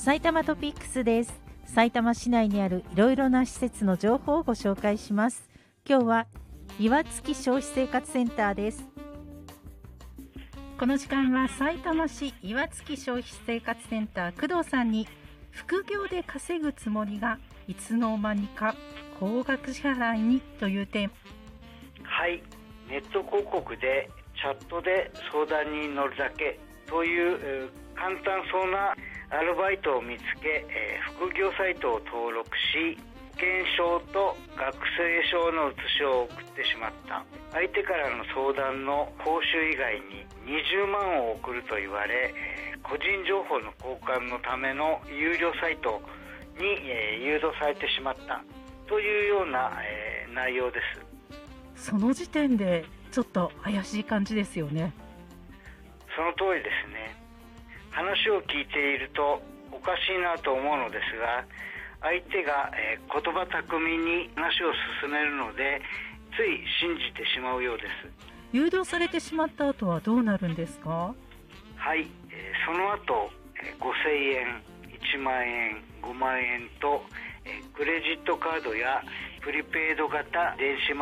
埼玉トピックスです。埼玉市内にあるいろいろな施設の情報をご紹介します。今日は岩槻消費生活センターです。この時間は埼玉市岩槻消費生活センター工藤さんに、副業で稼ぐつもりがいつの間にか高額支払いにというテーマ。 はい、ネット広告でチャットで相談に乗るだけという簡単そうなアルバイトを見つけ、副業サイトを登録し、保険証と学生証の写しを送ってしまった。相手からの相談の報酬以外に20万を送ると言われ、個人情報の交換のための有料サイトに、誘導されてしまったというような、内容です。 その時点でちょっと怪しい感じですよね。 その通りですね。話を聞いているとおかしいなと思うのですが、相手が、言葉巧みに話を進めるので、つい信じてしまうようです。 誘導されてしまった後はどうなるんですか？ はい、その後、5000円、1万円、5万円と、クレジットカードやプリペイド型電子